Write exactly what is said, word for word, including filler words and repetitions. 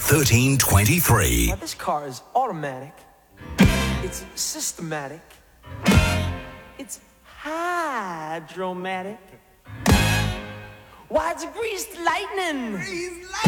thirteen twenty-three. Now, this car is automatic. It's systematic. It's hydromatic. Why, it's greased lightning. Greased lightning.